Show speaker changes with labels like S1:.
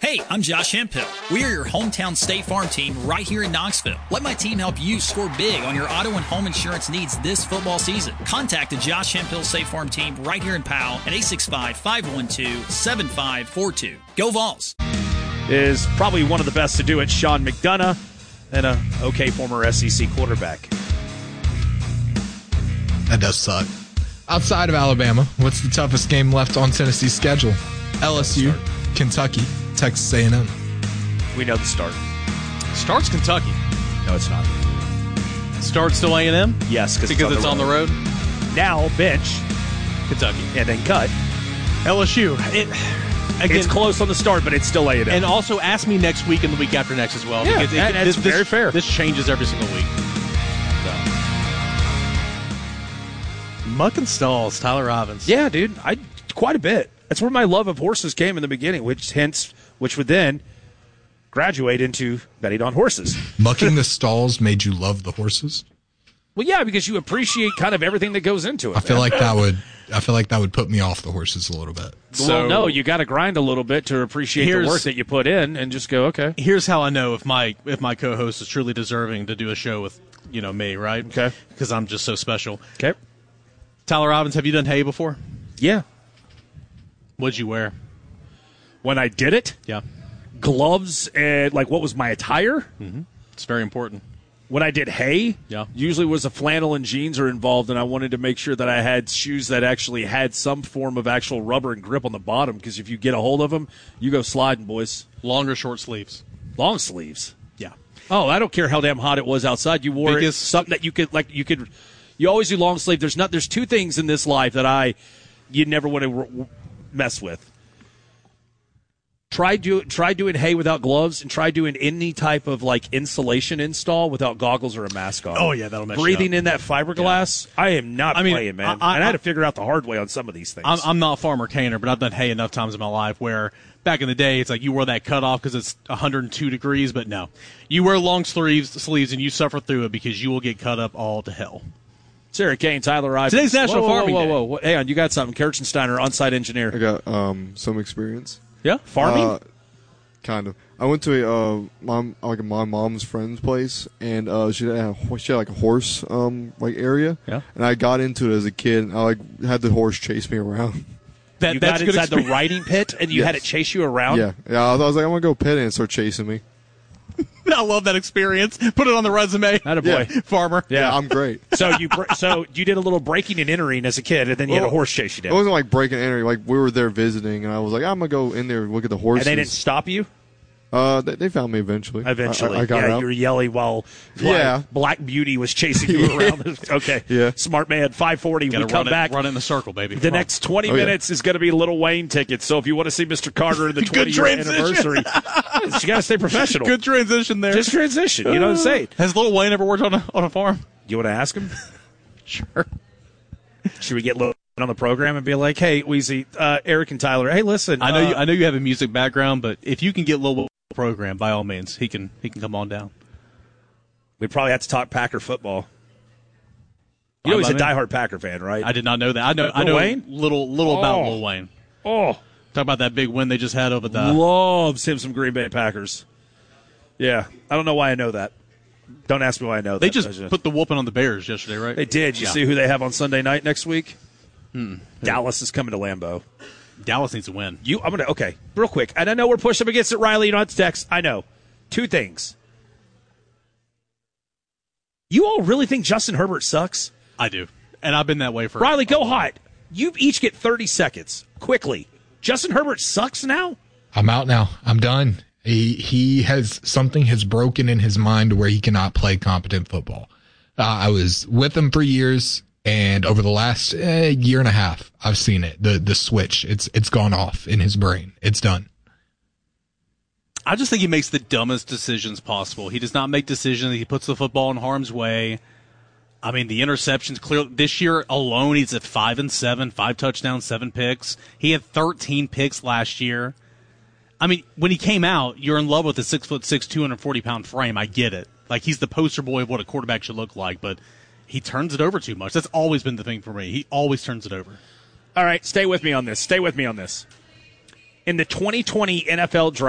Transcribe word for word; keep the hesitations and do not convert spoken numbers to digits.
S1: Hey, I'm Josh Hemphill. We are your hometown State Farm team right here in Knoxville. Let my team help you score big on your auto and home insurance needs this football season. Contact the Josh Hemphill State Farm team right here in Powell at eight six five, five one two, seven five four two. Go Vols!
S2: Is probably one of the best to do it, Sean McDonough, and a okay former S E C quarterback.
S3: That does suck. Outside of Alabama, what's the toughest game left on Tennessee's schedule? L S U, Kentucky, Texas A and M.
S2: We know the start.
S4: Start's Kentucky.
S2: No, it's not.
S4: Start's still A and M?
S2: Yes,
S4: because
S2: it's, on,
S4: it's
S2: the
S4: on the road.
S2: Now, bench,
S4: Kentucky.
S2: and then cut.
S4: L S U. It, again,
S2: it's close on the start, but it's still A and M.
S4: And also ask me next week and the week after next as well.
S2: Yeah,
S4: because it,
S2: and, and
S4: this,
S2: it's very
S4: this,
S2: fair.
S4: This changes every single week. So. Muck and Stalls, Tyler Robbins.
S2: Yeah, dude, I quite a bit. That's where my love of horses came in the beginning, which hence, which would then graduate into betting on horses.
S3: Mucking the stalls made you love the horses?
S2: Well, yeah, because you appreciate kind of everything that goes into it.
S3: I feel
S2: man.
S3: like that would. I feel like that would put me off the horses a little bit.
S2: So,
S4: So-
S2: well, no, you got to grind a little bit to appreciate the
S4: Here's-
S2: work that you put in, and just go, okay.
S4: Here's how I know if my if my co-host is truly deserving to do a show with you know me, right?
S2: Okay.
S4: Because I'm just so special.
S2: Okay.
S4: Tyler Robbins, have you done hay before?
S2: Yeah.
S4: What'd you wear?
S2: When I did it,
S4: Yeah,
S2: gloves and like what was my attire?
S4: it's very important.
S2: When I did hay,
S4: Yeah.
S2: usually was a flannel and jeans are involved, and I wanted to make sure that I had shoes that actually had some form of actual rubber and grip on the bottom, because if you get a hold of them, you go sliding, boys.
S4: Long or short sleeves?
S2: Long sleeves.
S4: Yeah.
S2: Oh, I don't care how damn hot it was outside. You wore
S4: Biggest-
S2: it, something that you could like. You could. You always do long sleeve. There's not. There's two things in this life that I you never want to r- mess with. Try do try doing hay without gloves, and try doing any type of like insulation install without goggles or a mask on.
S4: Oh, yeah, that'll mess you
S2: Breathing
S4: up.
S2: in that fiberglass. I am not
S4: I mean,
S2: playing, man.
S4: I- I-
S2: and I had to figure out the hard way on some of these things.
S4: I'm, I'm not Farmer Caner, but I've done hay enough times in my life where back in the day it's like you wore that cut off because it's one hundred two degrees, but no. You wear long sleeves, sleeves and you suffer through it because you will get cut up all to hell.
S2: Sarah Kane, Tyler Ivins.
S4: Today's National
S2: whoa, whoa,
S4: Farming
S2: whoa,
S4: Day.
S2: whoa, whoa. Hang on, you got something. Kirchensteiner, on-site engineer.
S5: I got um, some experience.
S2: Yeah, farming.
S5: Uh, kind of. I went to a uh, mom, like my mom's friend's place, and uh, she had a, ho- she had like a horse um like area.
S2: Yeah.
S5: And I got into it as a kid. And I like had the horse chase me around.
S4: That,
S2: you
S4: that's
S2: got
S4: good
S2: inside the
S4: experience.
S2: riding pit, and you
S5: Yes.
S2: had it chase you around.
S5: yeah. Yeah. I was like, I'm gonna go pet it, and it started chasing me.
S4: I love that experience. Put it on the resume.
S2: Attaboy.
S5: Yeah.
S4: Farmer.
S2: Yeah.
S5: I'm great.
S2: So you br- so you did a little breaking and entering as a kid, and then you had a
S5: Well,
S2: horse chase you
S5: It
S2: down.
S5: wasn't like breaking and entering. Like we were there visiting, and I was like, I'm gonna go in there and look at the horses.
S2: And they didn't stop you.
S5: Uh, they, they found me eventually.
S2: Eventually,
S5: I, I got
S2: yeah,
S5: out.
S2: you were yelling while Black,
S5: Yeah.
S2: Black Beauty was chasing you around. Okay,
S5: Yeah.
S2: smart man. five forty. We
S4: Gotta
S2: come
S4: run
S2: back.
S4: It, run it in the circle, baby.
S2: The
S4: Come on.
S2: next twenty
S5: Oh, yeah.
S2: minutes is going to be Little Wayne tickets. So if you want to see Mister Carter in the
S4: Good
S2: twenty-year
S4: transition.
S2: anniversary, you got to stay professional.
S4: Good transition there.
S2: Just transition. You know what I'm saying?
S4: Has Lil Wayne ever worked on a on a farm?
S2: You want to ask him?
S4: Sure.
S2: Should we get Lil on the program and be like, "Hey, Weezy, uh, Eric and Tyler. Hey, listen.
S4: I know
S2: uh,
S4: you. I know you have a music background, but if you can get Lil Wayne on the program, by all means, he can. He can come on down.
S2: We probably have to talk Packer football. You know he's a
S4: I mean,
S2: diehard Packer fan, right?
S4: I did not know that. I know.
S2: Lil
S4: I know
S2: Wayne?
S4: little little about
S2: Oh.
S4: Lil Wayne.
S2: oh,
S4: Talk about that big win they just had over the.
S2: loves him some Green Bay Packers. Yeah, I don't know why I know that. Don't ask me why I know that.
S4: They
S2: I
S4: just put the whooping on the Bears yesterday, right?
S2: They did. You
S4: Yeah.
S2: see who they have on Sunday night next week?
S4: Hmm.
S2: Dallas is coming to Lambeau.
S4: Dallas needs to win.
S2: You, I'm gonna okay, real quick. And I know we're pushed up against it, Riley. You don't have to text. I know. Two things. You all really think Justin Herbert sucks?
S4: I do, and I've been that way for.
S2: Riley, go hot. You each get thirty seconds quickly. Justin Herbert sucks now.
S3: I'm out now. I'm done. He he has something has broken in his mind where he cannot play competent football. Uh, I was with him for years, and over the last uh, year and a half, I've seen it. The the switch. It's it's gone off in his brain. It's done.
S4: I just think he makes the dumbest decisions possible. He does not make decisions. He puts the football in harm's way. I mean, the interceptions clear this year alone. He's at five and seven, five touchdowns, seven picks. He had thirteen picks last year. I mean, when he came out, you're in love with the six foot six, two hundred forty pound frame. I get it. Like he's the poster boy of what a quarterback should look like, but he turns it over too much. That's always been the thing for me. He always turns it over.
S2: All right, stay with me on this. Stay with me on this. In the twenty twenty N F L draft.